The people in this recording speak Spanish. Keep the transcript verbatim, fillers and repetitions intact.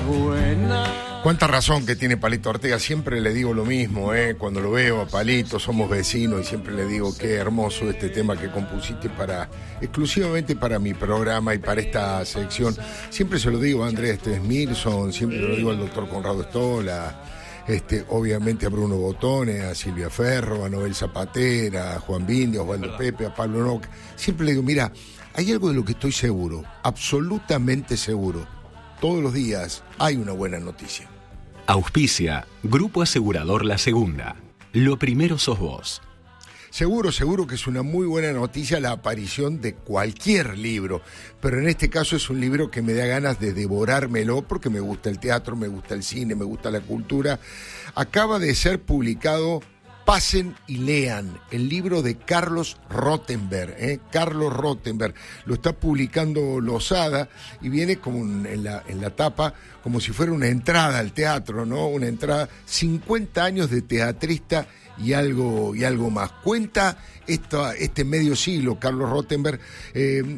buena. Cuánta razón que tiene Palito Ortega, siempre le digo lo mismo, ¿eh? Cuando lo veo a Palito, somos vecinos y siempre le digo qué hermoso este tema que compusiste para, exclusivamente para mi programa y para esta sección. Siempre se lo digo a Andrés Tesmirson, siempre se lo digo al doctor Conrado Stola, este, obviamente a Bruno Botone, a Silvia Ferro, a Noel Zapatera, a Juan Bindi, a Osvaldo Pepe, a Pablo Noca. Siempre le digo, mira, hay algo de lo que estoy seguro, absolutamente seguro. Todos los días hay una buena noticia. Auspicia Grupo Asegurador La Segunda. Lo primero sos vos. Seguro, seguro que es una muy buena noticia la aparición de cualquier libro, pero en este caso es un libro que me da ganas de devorármelo porque me gusta el teatro, me gusta el cine, me gusta la cultura. Acaba de ser publicado Pasen y lean, el libro de Carlos Rottenberg, ¿eh? Carlos Rottenberg, lo está publicando Losada y viene como un, en, la, en la tapa como si fuera una entrada al teatro, ¿no? Una entrada, cincuenta años de teatrista y algo, y algo más. Cuenta esta, este medio siglo, Carlos Rottenberg, eh,